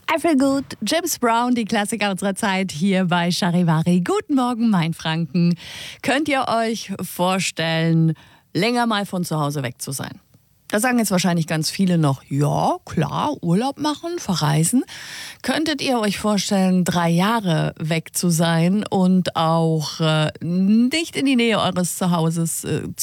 I Feel Good, James Brown, die Klassiker unserer Zeit hier bei Charivari. Guten Morgen, Mainfranken. Könnt ihr euch vorstellen, länger mal von zu Hause weg zu sein? Da sagen jetzt wahrscheinlich ganz viele noch, ja, klar, Urlaub machen, verreisen. Könntet ihr euch vorstellen, 3 Jahre weg zu sein und auch nicht in die Nähe eures Zuhauses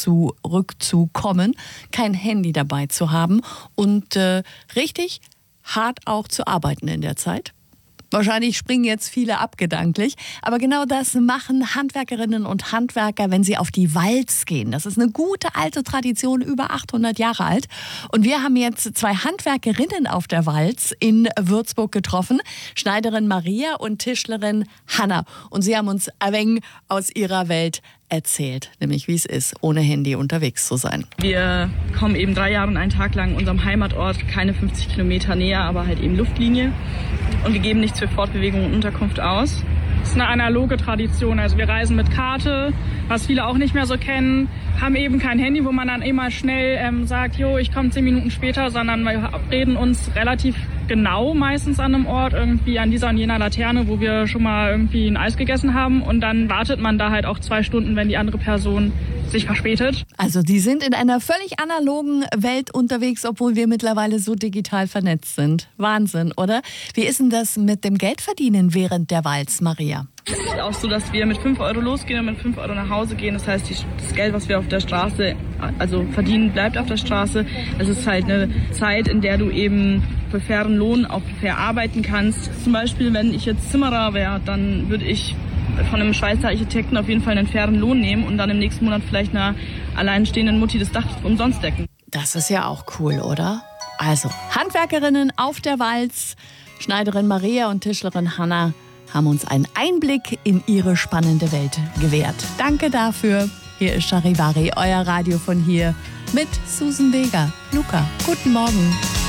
zurückzukommen, kein Handy dabei zu haben und richtig hart auch zu arbeiten in der Zeit? Wahrscheinlich springen jetzt viele ab gedanklich, aber genau das machen Handwerkerinnen und Handwerker, wenn sie auf die Walz gehen. Das ist eine gute alte Tradition, über 800 Jahre alt. Und wir haben jetzt 2 Handwerkerinnen auf der Walz in Würzburg getroffen, Schneiderin Maria und Tischlerin Hanna. Und sie haben uns ein wenig aus ihrer Welt erzählt, nämlich wie es ist, ohne Handy unterwegs zu sein. Wir kommen eben 3 Jahre und einen Tag lang unserem Heimatort, keine 50 Kilometer näher, aber halt eben Luftlinie. Und wir geben nichts für Fortbewegung und Unterkunft aus. Das ist eine analoge Tradition. Also wir reisen mit Karte, was viele auch nicht mehr so kennen, haben eben kein Handy, wo man dann immer schnell sagt, jo, ich komme 10 Minuten später, sondern wir reden uns relativ genau meistens an einem Ort, irgendwie an dieser und jener Laterne, wo wir schon mal irgendwie ein Eis gegessen haben. Und dann wartet man da halt auch 2 Stunden, wenn die andere Person sich verspätet. Also die sind in einer völlig analogen Welt unterwegs, obwohl wir mittlerweile so digital vernetzt sind. Wahnsinn, oder? Wie ist denn das mit dem Geldverdienen während der Walz, Maria? Es ist auch so, dass wir mit 5 Euro losgehen und mit 5 Euro nach Hause gehen. Das heißt, das Geld, was wir auf der Straße, also verdienen, bleibt auf der Straße. Es ist halt eine Zeit, in der du eben für fairen Lohn auch fair arbeiten kannst. Zum Beispiel, wenn ich jetzt Zimmerer wäre, dann würde ich von einem Schweizer Architekten auf jeden Fall einen fairen Lohn nehmen und dann im nächsten Monat vielleicht einer alleinstehenden Mutti das Dach umsonst decken. Das ist ja auch cool, oder? Also, Handwerkerinnen auf der Walz, Schneiderin Maria und Tischlerin Hanna haben uns einen Einblick in ihre spannende Welt gewährt. Danke dafür. Hier ist Charivari, euer Radio von hier mit Susan Vega. Luca, guten Morgen.